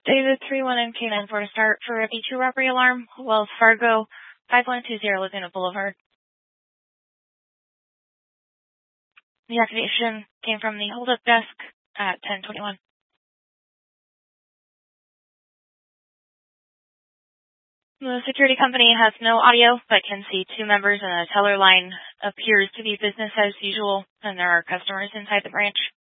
David 31 MK94 to start for a B2 robbery alarm, Wells Fargo, 5120 Laguna Boulevard. The activation came from the hold-up desk at 10:21. The security company has no audio, but can see two members and a teller line. Appears to be business as usual, and there are customers inside the branch.